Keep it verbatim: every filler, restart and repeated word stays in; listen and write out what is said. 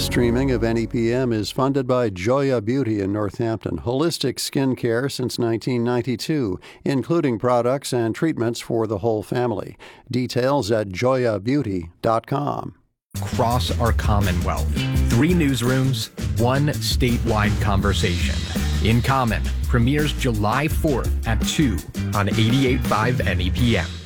streaming of N E P M is funded by Joya Beauty in Northampton, holistic skin care since nineteen ninety-two, including products and treatments for the whole family. Details at joya beauty dot com. Across our Commonwealth, three newsrooms, one statewide conversation. In Common premieres July fourth at two on eighty-eight point five N E P M.